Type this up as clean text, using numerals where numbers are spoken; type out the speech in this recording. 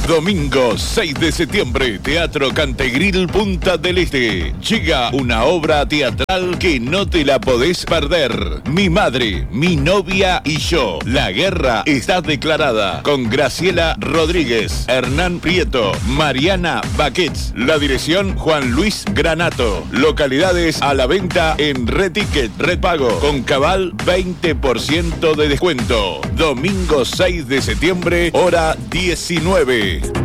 Domingo 6 de septiembre, Teatro Cantegril Punta del Este. Llega una obra teatral que no te la podés perder. Mi madre, mi novia y yo. La guerra está declarada. Con Graciela Rodríguez, Hernán Prieto, Mariana Baquets. La dirección Juan Luis Granato. Localidades a la venta en Red Ticket, Red Pago. Con cabal 20% de descuento. Domingo 6 de septiembre, hora 19.